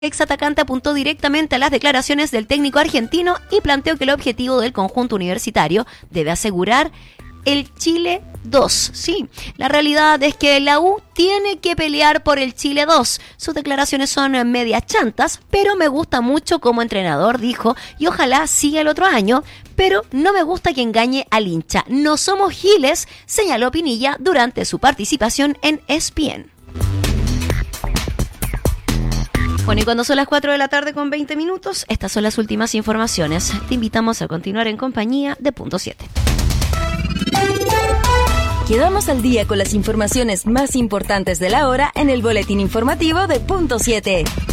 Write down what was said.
Exatacante apuntó directamente a las declaraciones del técnico argentino y planteó que el objetivo del conjunto universitario debe asegurar el Chile 2. Sí, la realidad es que la U tiene que pelear por el Chile 2. Sus declaraciones son medias chantas, pero me gusta mucho como entrenador, dijo, y ojalá siga el otro año, pero no me gusta que engañe al hincha. No somos giles, señaló Pinilla durante su participación en ESPN. Bueno, y cuando son las 4 de la tarde con 20 minutos, estas son las últimas informaciones. Te invitamos a continuar en compañía de Punto 7. Quedamos al día con las informaciones más importantes de la hora en el boletín informativo de Punto 7.